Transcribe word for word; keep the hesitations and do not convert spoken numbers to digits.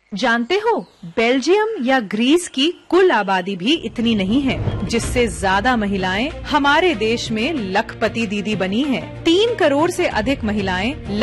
जानते हो, बेल्जियम या ग्रीस की कुल आबादी भी इतनी नहीं है, जिससे ज्यादा महिलाएं हमारे देश में लखपति दीदी बनी हैं। तीन करोड़ से अधिक महिलाएं